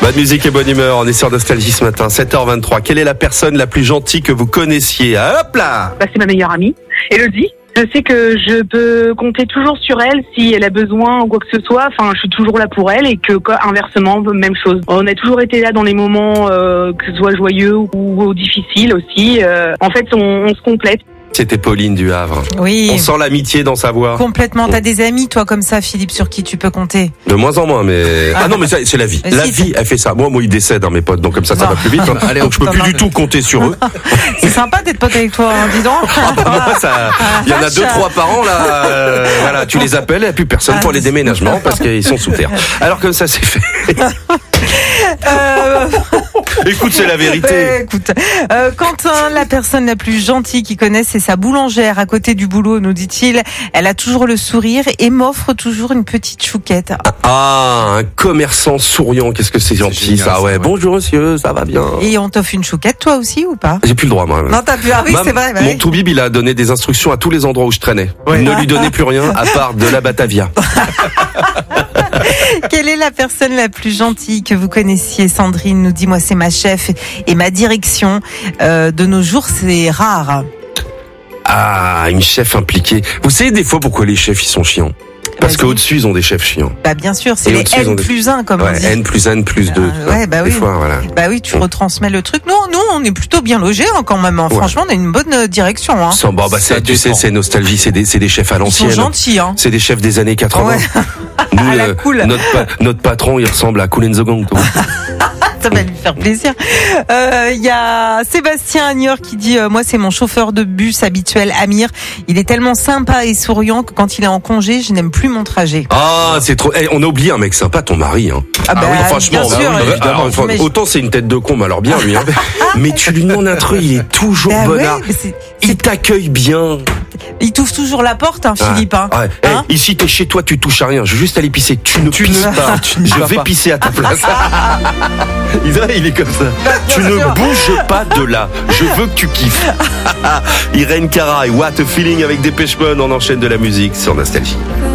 Bonne musique et bonne humeur, on est sur Nostalgie ce matin, 7h23. Quelle est la personne la plus gentille que vous connaissiez? Hop là! C'est ma meilleure amie, Elodie. Je sais que je peux compter toujours sur elle si elle a besoin ou quoi que ce soit. Enfin, je suis toujours là pour elle et que inversement, même chose. On a toujours été là dans les moments que ce soit joyeux ou difficiles aussi. En fait, on se complète. C'était Pauline du Havre. Oui. On sent l'amitié dans sa voix. Complètement. T'as des amis, toi, comme ça, Philippe, sur qui tu peux compter? De moins en moins, mais... Ah non, mais c'est la vie. La vie, elle fait ça. Moi, ils décèdent, mes potes, donc comme ça va plus vite. Allez, donc je peux plus du tout compter sur eux. C'est sympa d'être pote avec toi, dis donc. Il y en a 2-3 par an, là. Voilà, tu les appelles, il n'y a plus personne pour les déménagements parce qu'ils sont sous terre. Alors comme ça, c'est fait. Écoute, c'est la vérité. Quentin, la personne la plus gentille qu'il connaisse, c'est sa boulangère à côté du boulot, nous dit-il. Elle a toujours le sourire et m'offre toujours une petite chouquette. Ah, un commerçant souriant, qu'est-ce que c'est gentil, génial, ça, ouais. Bonjour monsieur, ça va bien. Et on t'offre une chouquette, toi aussi, ou pas? J'ai plus le droit, moi. Non, t'as plus. Ah oui, c'est vrai. Mon toubib, il a donné des instructions à tous les endroits où je traînais. Ouais. Ne lui donnez plus rien à part de la Batavia. Quelle est la personne la plus gentille que vous connaissiez? Sandrine nous dit, moi c'est ma chef et ma direction. De nos jours, c'est rare. Ah, une chef impliquée. Vous savez des fois pourquoi les chefs ils sont chiants? Parce qu'au-dessus, ils ont des chefs chiants. Bah, bien sûr, c'est les N+1, comme on dit. N+1, N+2. Ouais, bah oui. Des fois, voilà. Bah oui, tu retransmets le truc. Nous, on est plutôt bien logés, quand même. Ouais. Franchement, on a une bonne direction, hein. Tu sais, c'est nostalgie, c'est des chefs à l'ancienne. Ils sont gentils, hein. C'est des chefs des années 80. Ouais. Nous, cool. notre patron, il ressemble à Kool and the Gang, toi. Ça va lui faire plaisir. Y a Sébastien à New York qui dit moi c'est mon chauffeur de bus habituel Amir. Il est tellement sympa et souriant que quand il est en congé, je n'aime plus mon trajet. Ah, c'est trop. On a oublié un mec sympa, ton mari, hein. Ah oui, franchement, bien sûr, évidemment. Autant c'est une tête de con, mais alors bien lui. Hein. Mais tu lui demandes un truc, il est toujours bonnard. Il t'accueille bien. Il t'ouvre toujours la porte, hein, Philippe. Hein. Ouais. Hein? Ici, t'es chez toi, tu touches à rien. Je veux juste aller pisser. Tu ne pisses pas. Je vais pisser à ta place. Il est comme ça. Tu ne bouges pas de là. Je veux que tu kiffes. Irène Cara et What a Feeling avec Dépêche Mode. On enchaîne de la musique sur Nostalgie.